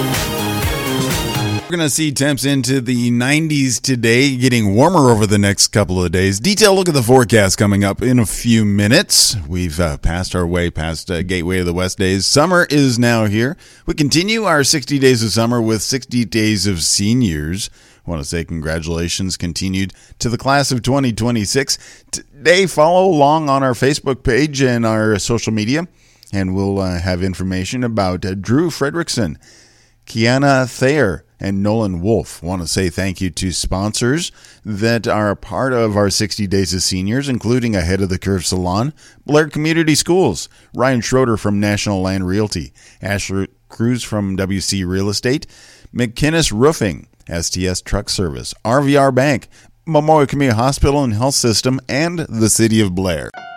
We're going to see temps into the 90s today, getting warmer over the next couple of days. Detailed look at the forecast coming up in a few minutes. We've passed our way past Gateway to the West days. Summer is now here. We continue our 60 days of summer with 60 days of seniors. I want to say congratulations continued to the class of 2026. Today, follow along on our Facebook page and our social media, and we'll have information about Drew Fredrickson, Kiana Thayer, and Nolan Wolf. I want to say thank you to sponsors that are a part of our 60 Days of Seniors, including Ahead of the Curve Salon, Blair Community Schools, Ryan Schroeder from National Land Realty, Ashley Cruz from WC Real Estate, McKinnis Roofing, STS Truck Service, RVR Bank, Memorial Community Hospital and Health System, and the City of Blair.